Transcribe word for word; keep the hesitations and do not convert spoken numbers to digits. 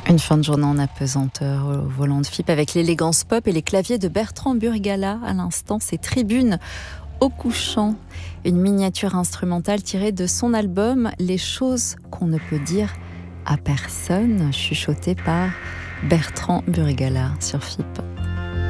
Une fin de journée en apesanteur au volant de F I P avec l'élégance pop et les claviers de Bertrand Burgala. À l'instant, c'est Tribune au couchant, une miniature instrumentale tirée de son album Les choses qu'on ne peut dire à personne, chuchotée par Bertrand Burgala sur F I P.